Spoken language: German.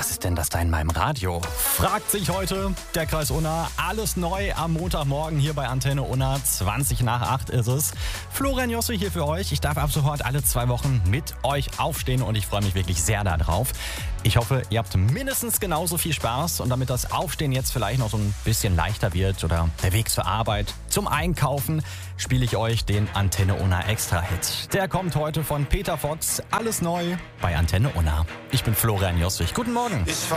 Was ist denn das da in meinem Radio? Fragt sich heute der Kreis Unna. Alles neu am Montagmorgen hier bei Antenne Unna. 20 nach 8 ist es. Florian Josse hier für euch. Ich darf ab sofort alle 2 Wochen mit euch aufstehen und ich freue mich wirklich sehr darauf. Ich hoffe, ihr habt mindestens genauso viel Spaß und damit das Aufstehen jetzt vielleicht noch so ein bisschen leichter wird oder der Weg zur Arbeit, zum Einkaufen, spiele ich euch den Antenne Unna Extra-Hit. Der kommt heute von Peter Fox. Alles neu bei Antenne Unna. Ich bin Florian Josswig. Guten Morgen.